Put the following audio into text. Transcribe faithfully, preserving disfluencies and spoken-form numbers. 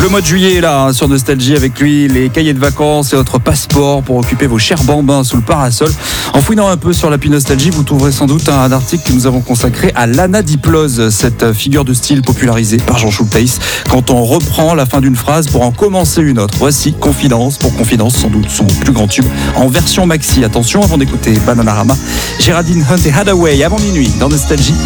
Le mois de juillet est là hein, sur Nostalgie, avec lui les cahiers de vacances et autres passeports pour occuper vos chers bambins sous le parasol. En fouinant un peu sur l'appli Nostalgie, vous trouverez sans doute un article que nous avons consacré à l'anadiplose, cette figure de style popularisée par Jean Schulteis quand on reprend la fin d'une phrase pour en commencer une autre. Voici Confidence pour Confidence, sans doute son plus grand tube en version maxi. Attention, avant d'écouter Bananarama, Géraldine Hunt et Hadaway avant minuit dans Nostalgie.